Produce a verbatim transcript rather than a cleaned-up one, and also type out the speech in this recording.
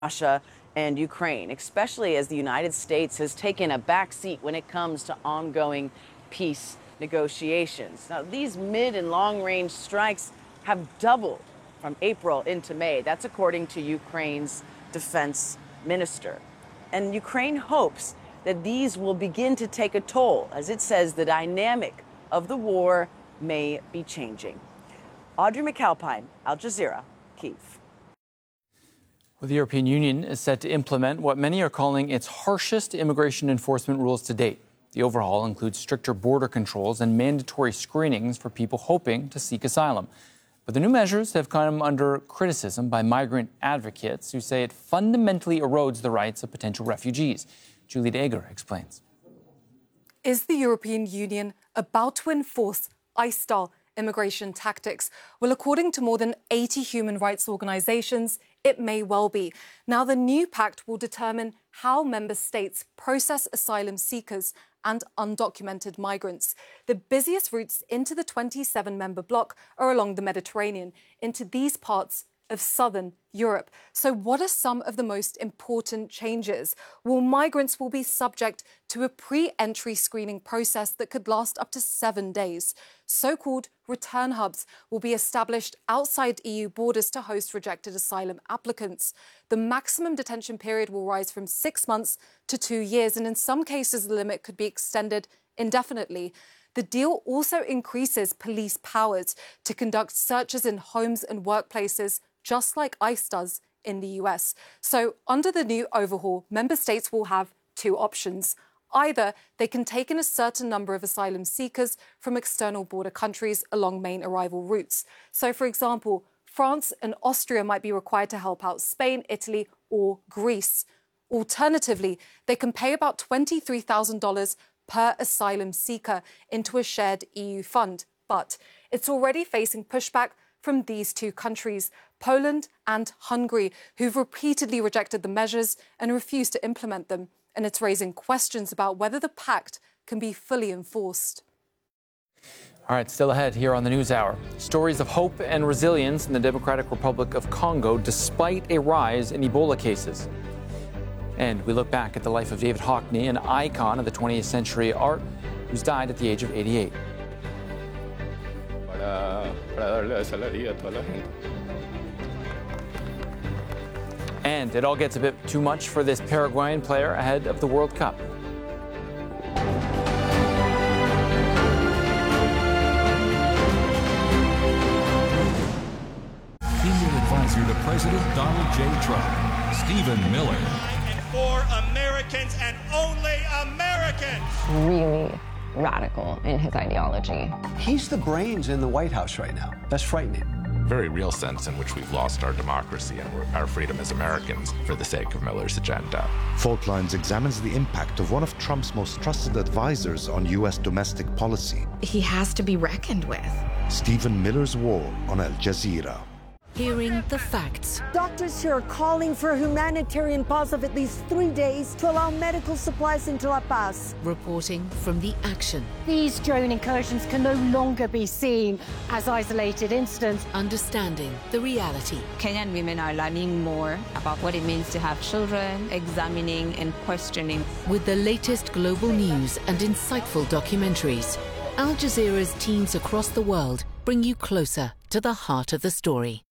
Russia and Ukraine, especially as the United States has taken a back seat when it comes to ongoing peace negotiations. Now, these mid and long range strikes have doubled from April into May. That's according to Ukraine's defense minister. And Ukraine hopes that these will begin to take a toll. As it says, the dynamic of the war may be changing. Audrey McAlpine, Al Jazeera, Kyiv. Well, the European Union is set to implement what many are calling its harshest immigration enforcement rules to date. The overhaul includes stricter border controls and mandatory screenings for people hoping to seek asylum. But the new measures have come under criticism by migrant advocates who say it fundamentally erodes the rights of potential refugees. Julie Dager explains. Is the European Union about to enforce ICE-style immigration tactics? Well, according to more than eighty human rights organisations, it may well be. Now, the new pact will determine how member states process asylum seekers and undocumented migrants. The busiest routes into the twenty-seven member bloc are along the Mediterranean, into these parts of southern Europe. So what are some of the most important changes? Well, migrants will be subject to a pre-entry screening process that could last up to seven days. So-called return hubs will be established outside E U borders to host rejected asylum applicants. The maximum detention period will rise from six months to two years, and in some cases the limit could be extended indefinitely. The deal also increases police powers to conduct searches in homes and workplaces, just like ICE does in the U S. So under the new overhaul, member states will have two options. Either they can take in a certain number of asylum seekers from external border countries along main arrival routes. So, for example, France and Austria might be required to help out Spain, Italy or Greece. Alternatively, they can pay about twenty-three thousand dollars per asylum seeker into a shared E U fund. But it's already facing pushback from these two countries, Poland and Hungary, who've repeatedly rejected the measures and refused to implement them. And it's raising questions about whether the pact can be fully enforced. All right, still ahead here on the NewsHour. Stories of hope and resilience in the Democratic Republic of Congo despite a rise in Ebola cases. And we look back at the life of David Hockney, an icon of the twentieth century art, who's died at the age of eighty-eight. And it all gets a bit too much for this Paraguayan player ahead of the World Cup. Senior advisor to President Donald J. Trump, Stephen Miller. And for Americans and only Americans. Really radical in his ideology. He's the brains in the White House right now. That's frightening. Very real sense in which we've lost our democracy and our freedom as Americans for the sake of Miller's agenda. Fault Lines examines the impact of one of Trump's most trusted advisors on U S domestic policy. He has to be reckoned with. Stephen Miller's War on Al Jazeera. Hearing the facts. Doctors here are calling for a humanitarian pause of at least three days to allow medical supplies into La Paz. Reporting from the action. These drone incursions can no longer be seen as isolated incidents. Understanding the reality. Kenyan women are learning more about what it means to have children, examining and questioning. With the latest global news and insightful documentaries, Al Jazeera's teams across the world bring you closer to the heart of the story.